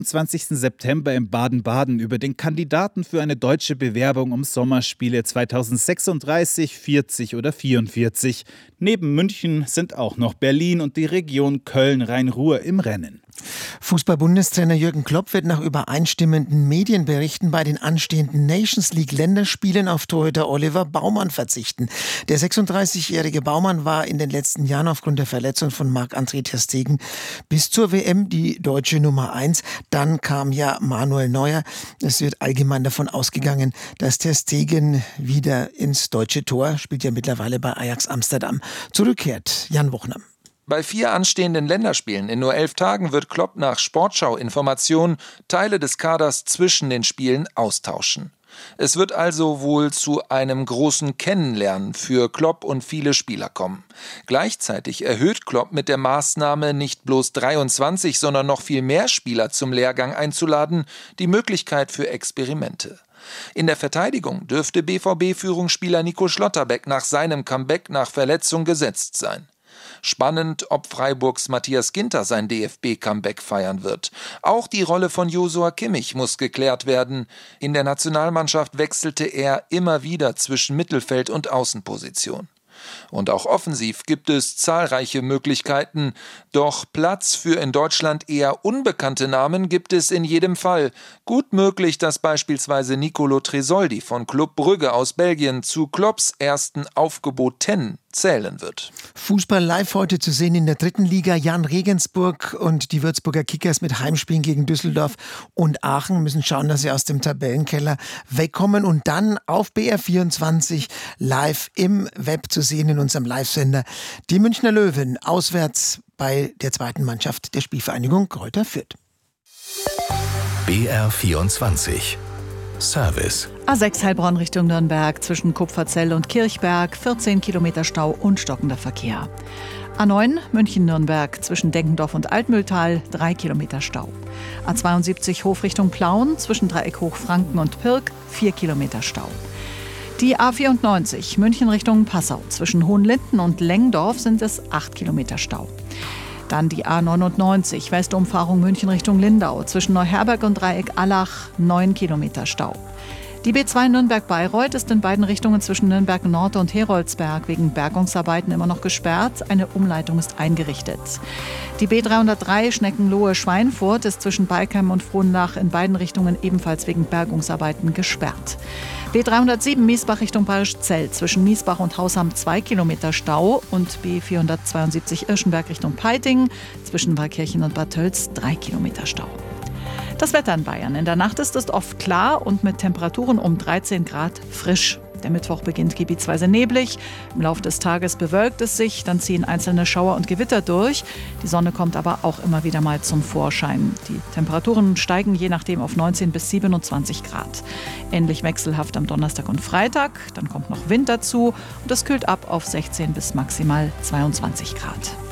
28. September in Baden-Baden über den Kandidaten für eine deutsche Bewerbung um Sommerspiele 2036, 40 oder 44. Neben München sind auch noch Berlin und die Region Köln-Rhein-Ruhr im Rennen. Fußball-Bundestrainer Jürgen Klopp wird nach übereinstimmenden Medienberichten bei den anstehenden Nations-League-Länderspielen auf Torhüter Oliver Baumann verzichten. Der 36-jährige Baumann war in den letzten Jahren aufgrund der Verletzung von Marc-André ter Stegen bis zur WM die deutsche Nummer 1. Dann kam ja Manuel Neuer. Es wird allgemein davon ausgegangen, dass ter Stegen wieder ins deutsche Tor, spielt ja mittlerweile bei Ajax Amsterdam, zurückkehrt. Jan Wochner. Bei 4 anstehenden Länderspielen in nur 11 Tagen wird Klopp nach Sportschau-Informationen Teile des Kaders zwischen den Spielen austauschen. Es wird also wohl zu einem großen Kennenlernen für Klopp und viele Spieler kommen. Gleichzeitig erhöht Klopp mit der Maßnahme, nicht bloß 23, sondern noch viel mehr Spieler zum Lehrgang einzuladen, die Möglichkeit für Experimente. In der Verteidigung dürfte BVB-Führungsspieler Nico Schlotterbeck nach seinem Comeback nach Verletzung gesetzt sein. Spannend, ob Freiburgs Matthias Ginter sein DFB-Comeback feiern wird. Auch die Rolle von Joshua Kimmich muss geklärt werden. In der Nationalmannschaft wechselte er immer wieder zwischen Mittelfeld- und Außenposition. Und auch offensiv gibt es zahlreiche Möglichkeiten. Doch Platz für in Deutschland eher unbekannte Namen gibt es in jedem Fall. Gut möglich, dass beispielsweise Nicolo Tresoldi von Club Brügge aus Belgien zu Klopps ersten Aufgeboten zählen wird. Fußball live heute zu sehen in der 3. Liga. Jan Regensburg und die Würzburger Kickers mit Heimspielen gegen Düsseldorf und Aachen müssen schauen, dass sie aus dem Tabellenkeller wegkommen und dann auf BR24 live im Web zu sehen in unserem Live-Sender. Die Münchner Löwen auswärts bei der 2. Mannschaft der Spielvereinigung Greuther Fürth. BR24 Service. A6 Heilbronn Richtung Nürnberg zwischen Kupferzell und Kirchberg, 14 Kilometer Stau und stockender Verkehr. A9 München-Nürnberg zwischen Denkendorf und Altmühltal, 3 Kilometer Stau. A72 Hof Richtung Plauen zwischen Dreieck Hochfranken und Pirk, 4 Kilometer Stau. Die A94 München Richtung Passau zwischen Hohenlinden und Lengdorf sind es 8 Kilometer Stau. Dann die A99 Westumfahrung München Richtung Lindau zwischen Neuherberg und Dreieck Allach, 9 Kilometer Stau. Die B2 Nürnberg-Bayreuth ist in beiden Richtungen zwischen Nürnberg Nord und Heroldsberg wegen Bergungsarbeiten immer noch gesperrt. Eine Umleitung ist eingerichtet. Die B303 Schneckenlohe-Schweinfurt ist zwischen Beikheim und Frohnlach in beiden Richtungen ebenfalls wegen Bergungsarbeiten gesperrt. B307 Miesbach Richtung Bayerischzell zwischen Miesbach und Hausham 2 Kilometer Stau und B472 Irschenberg Richtung Peiting zwischen Waldkirchen und Bad Tölz 3 Kilometer Stau. Das Wetter in Bayern. In der Nacht ist es oft klar und mit Temperaturen um 13 Grad frisch. Der Mittwoch beginnt gebietsweise neblig. Im Laufe des Tages bewölkt es sich, dann ziehen einzelne Schauer und Gewitter durch. Die Sonne kommt aber auch immer wieder mal zum Vorschein. Die Temperaturen steigen je nachdem auf 19 bis 27 Grad. Ähnlich wechselhaft am Donnerstag und Freitag. Dann kommt noch Wind dazu und es kühlt ab auf 16 bis maximal 22 Grad.